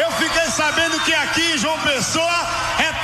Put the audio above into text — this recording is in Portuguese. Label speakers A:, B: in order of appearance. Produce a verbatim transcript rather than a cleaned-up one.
A: Eu fiquei sabendo que aqui em João Pessoa é